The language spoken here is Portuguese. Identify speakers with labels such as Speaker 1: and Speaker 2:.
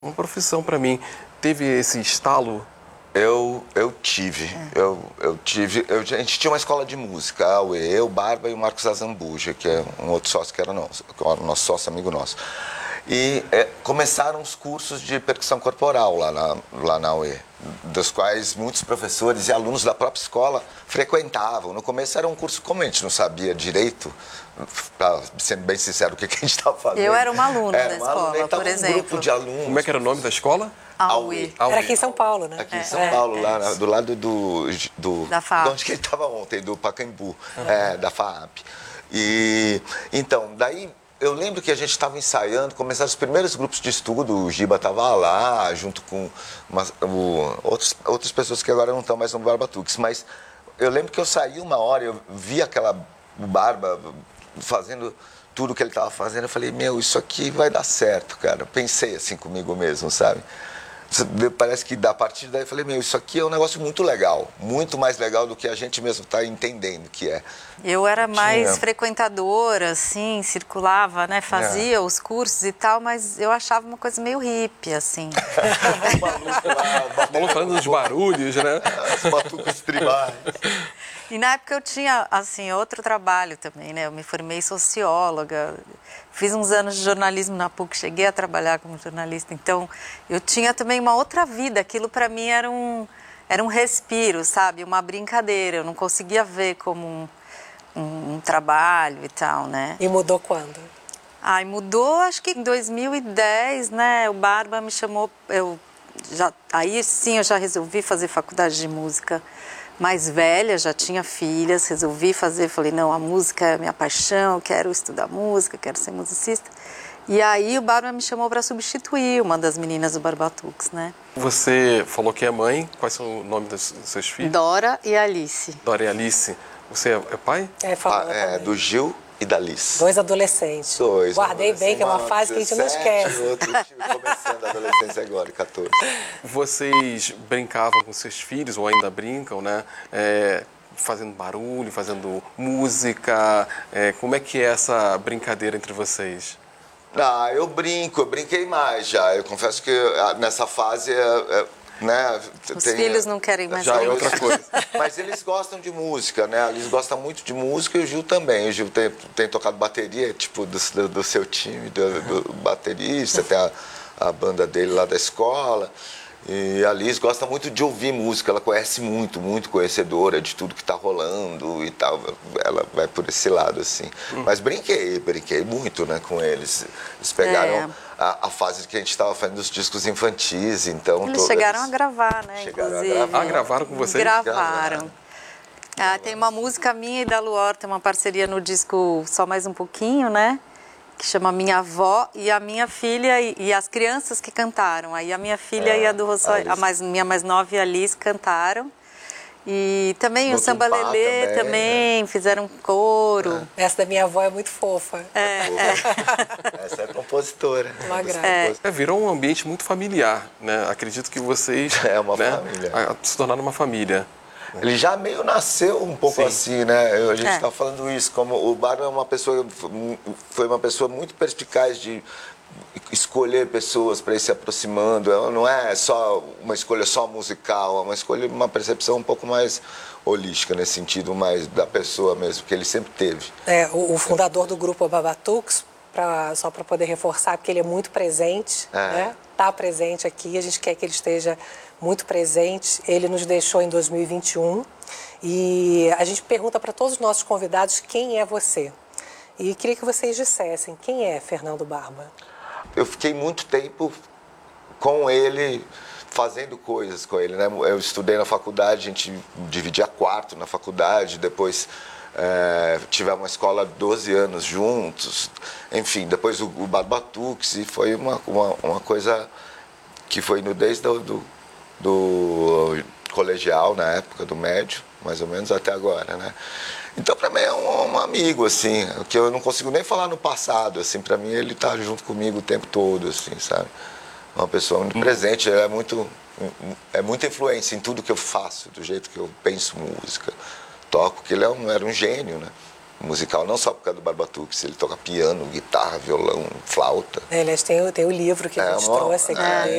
Speaker 1: uma profissão para mim. Teve esse estalo?
Speaker 2: Eu tive. A gente tinha uma escola de música, a UE, eu, Barba e o Marcos Azambuja, que é um outro sócio que era nosso, nosso sócio, amigo nosso. E começaram os cursos de percussão corporal lá na UE, dos quais muitos professores e alunos da própria escola frequentavam. No começo era um curso, como a gente não sabia direito, para ser bem sincero, o que a gente estava fazendo.
Speaker 3: Eu era uma aluna da escola, por exemplo.
Speaker 2: Um grupo de alunos.
Speaker 1: Como é que era o nome da escola?
Speaker 3: AUE.
Speaker 4: Era aqui em São Paulo, né?
Speaker 2: Aqui em São Paulo, lá do lado do
Speaker 3: da FAAP.
Speaker 2: de onde que ele estava ontem, do Pacaembu, da FAAP. E então, daí eu lembro que a gente estava ensaiando, começaram os primeiros grupos de estudo, o Giba estava lá, junto com outras pessoas que agora não estão mais no Barbatux, mas eu lembro que eu saí uma hora, eu vi aquela Barba fazendo tudo que ele estava fazendo, eu falei, meu, isso aqui vai dar certo, cara. Eu pensei assim comigo mesmo, sabe? Parece que a partir daí eu falei, meu, isso aqui é um negócio muito legal, muito mais legal do que a gente mesmo está entendendo que é.
Speaker 3: Eu era mais frequentadora, assim, circulava, né, fazia os cursos e tal, mas eu achava uma coisa meio hippie, assim.
Speaker 1: O maluco falando dos barulhos, né?
Speaker 2: Os batucos tribais.
Speaker 3: E na época eu tinha, assim, outro trabalho também, né? Eu me formei socióloga, fiz uns anos de jornalismo na PUC, cheguei a trabalhar como jornalista. Então, eu tinha também uma outra vida. Aquilo para mim era um respiro, sabe? Uma brincadeira. Eu não conseguia ver como um trabalho e tal, né?
Speaker 4: E mudou quando?
Speaker 3: Ai, mudou, acho que em 2010, né? O Barba me chamou, aí sim eu já resolvi fazer faculdade de música mais velha, já tinha filhas, resolvi fazer, falei, não, a música é a minha paixão, quero estudar música, quero ser musicista. E aí o Barba me chamou para substituir uma das meninas do Barbatux, né?
Speaker 1: Você falou que é mãe, quais são o nome dos seus filhos?
Speaker 3: Dora e Alice.
Speaker 1: Dora e Alice. Você é pai?
Speaker 2: Do Gil e da Liz.
Speaker 4: 2 adolescentes. Guardei bem, que é uma fase que a gente não esquece.
Speaker 2: Outro começando a adolescência agora, 14.
Speaker 1: Vocês brincavam com seus filhos, ou ainda brincam, né? Fazendo barulho, fazendo música. Como é que é essa brincadeira entre vocês?
Speaker 2: Eu brinquei mais já. Eu confesso que nessa fase né,
Speaker 3: os filhos não querem mais
Speaker 1: já é outra coisa.
Speaker 2: Mas eles gostam de música, né? Eles gostam muito de música e o Gil também. O Gil tem tocado bateria, tipo, do seu time, do baterista, tem a banda dele lá da escola. E a Liz gosta muito de ouvir música, ela conhece muito, muito conhecedora de tudo que está rolando e tal. Ela vai por esse lado, assim. Mas brinquei muito, né, com eles. Eles pegaram a fase que a gente estava fazendo os discos infantis, então...
Speaker 3: Eles chegaram a gravar, né, inclusive.
Speaker 1: Gravaram com vocês?
Speaker 3: Gravaram. Tem uma música minha e da Luor, tem uma parceria no disco Só Mais Um Pouquinho, né? Que chama Minha Avó, e a minha filha e as crianças que cantaram. Aí a minha filha e a do Rossó, minha mais nova e a Liz cantaram. E também o Samba Lelê também fizeram coro.
Speaker 4: Essa da minha avó é muito fofa.
Speaker 2: Essa é compositora.
Speaker 4: Uma graça.
Speaker 1: Virou um ambiente muito familiar, né? Acredito que vocês
Speaker 2: família.
Speaker 1: Se tornaram uma família.
Speaker 2: Ele já meio nasceu um pouco assim, né? A gente está falando isso, como o Barba foi uma pessoa muito perspicaz de escolher pessoas para ir se aproximando. Ela não é só uma escolha só musical, é uma escolha, uma percepção um pouco mais holística, nesse sentido, mais da pessoa mesmo, que ele sempre teve.
Speaker 4: O fundador do grupo Barbatux, só para poder reforçar, porque ele é muito presente, né? Está presente aqui, a gente quer que ele esteja muito presente. Ele nos deixou em 2021 e a gente pergunta para todos os nossos convidados quem é você. E queria que vocês dissessem quem é Fernando Barba.
Speaker 2: Eu fiquei muito tempo com ele, fazendo coisas com ele, né? Eu estudei na faculdade, a gente dividia quarto na faculdade, depois tivemos uma escola 12 anos juntos, enfim, depois o Barbatux, e foi uma coisa que foi desde do colegial, na época do médio, mais ou menos, até agora, né? Então, para mim, é um amigo, assim, que eu não consigo nem falar no passado, assim, para mim ele tá junto comigo o tempo todo, assim, sabe? Uma pessoa muito presente, ele é muita influência em tudo que eu faço, do jeito que eu penso música, toco, que ele era um gênio, né? musical, não só por causa do Barbatuques, ele toca piano, guitarra, violão, flauta.
Speaker 4: Aliás, tem o livro que a gente trouxe aqui dele.